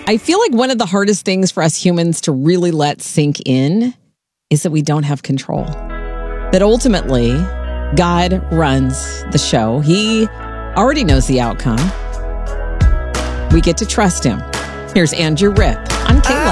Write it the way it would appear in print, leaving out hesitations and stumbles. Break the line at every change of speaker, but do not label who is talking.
I feel like one of the hardest things for us humans to really let sink in is that we don't have control. That ultimately, God runs the show. He already knows the outcome. We get to trust him. Here's Andrew Ripp on Kayla.